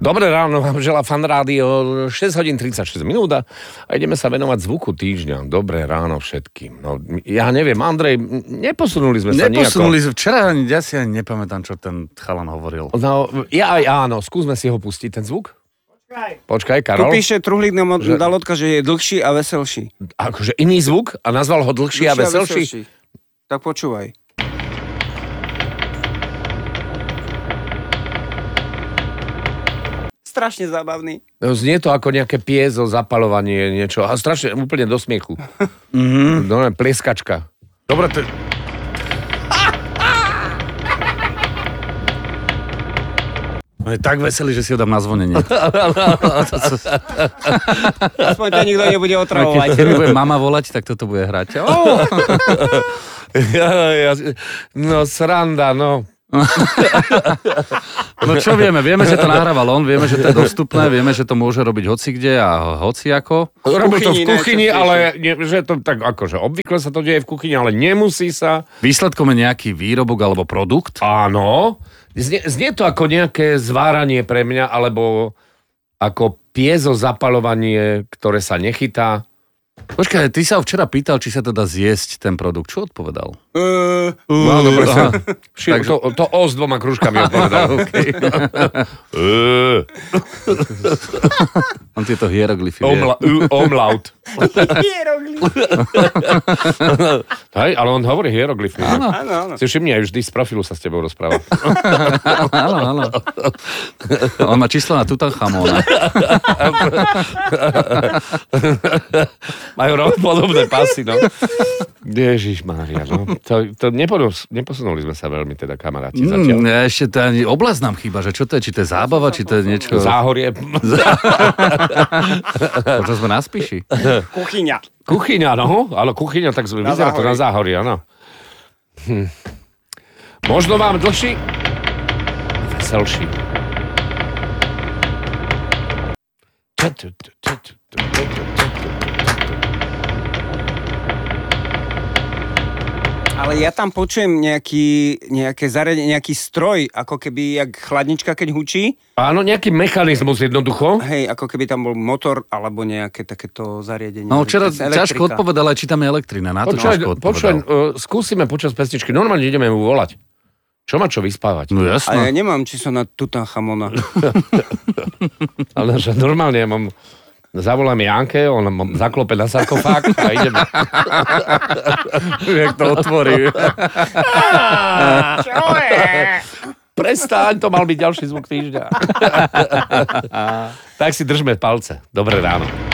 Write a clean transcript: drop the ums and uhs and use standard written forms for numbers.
Dobré ráno vám želá Fan Rádio, 6 hodín 36 minút a ideme sa venovať zvuku týždňa. Dobré ráno všetkým. No, ja neviem, Andrej, neposunuli sme sa nejako. Včera ja si ani nepamätám, čo ten chalan hovoril. No, ja aj áno, skúsme si ho pustiť, ten zvuk. Počkaj, Karol. Tu píše Truhlík nám dal odkaz, že je dlhší a veselší. Akože iný zvuk a nazval ho dlhší a veselší? Tak počúvaj. Strašne zábavný. Znie to ako nejaké piezo, zapaľovanie, niečo. A strašne, úplne do smiechu. No, plieskačka. Dobre, to... On je tak veselý, že si ho dám na zvonenie. Aspoň to nikto nebude otravovať. Keď mi bude mama volať, tak toto bude hrať. No, sranda, no. No čo vieme? Vieme, že to nahrával on, vieme, že to je dostupné, vieme, že to môže robiť hocikde a hociako. Robí to v kuchyni, ale že to tak akože obvykle sa to deje v kuchyni, ale nemusí sa. Výsledkom je nejaký výrobok alebo produkt? Áno. Znie to ako nejaké zváranie pre mňa, alebo ako piezo zapaľovanie, ktoré sa nechytá. Počkaj, ty sa ho včera pýtal, či sa to dá zjesť ten produkt. Čo odpovedal? No, dobre. To O s 2 kružkami odpovedal. Okay. On tieto hieroglyfy vie. Omlaut. Hieroglyfy. Hej, ale on hovorí hieroglyfy. Áno. Si všimni, aj vždy z profilu sa s tebou rozpráva. Áno. On má číslo na Tutanchamona. Majú podobné pasy, no. Ježišmária, no. To neposunuli sme sa veľmi teda, kamaráti, zatiaľ. Ešte ani oblasť nám chýba, že čo to je, či to je zábava, či to je niečo... Záhorie. Možno sme na Spiši. Kuchyňa, no. Ale kuchyňa, tak vyzerá to na Záhorí, áno. Možno vám dlhší, veselší. Ale ja tam počujem nejaké zariadenie, nejaký stroj, ako keby jak chladnička, keď hučí. Áno, nejaký mechanizmus jednoducho. Hej, ako keby tam bol motor alebo nejaké takéto zariadenie. No včera ťažko odpovedal, či tam je elektrina. Na to ťažko odpovedal. Skúsime počas pesničky. Normálne ideme mu volať. Čo má čo vyspávať? No jasno. A ja nemám číslo na Tutanchamona. Ale že normálne ja mám... Zavolám Janke, on zaklope na sarkofág a ideme. Jak to otvorí. Čo je? Prestaň, to mal byť ďalší zvuk týždňa. Tak si držme palce. Dobré ráno.